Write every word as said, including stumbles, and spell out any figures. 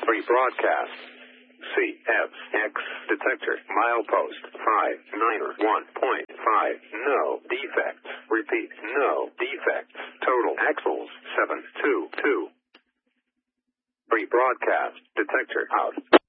Rebroadcast. C F X detector milepost five niner one point five. No defects. Repeat, no defects. Total axles seven two two. Rebroadcast detector out.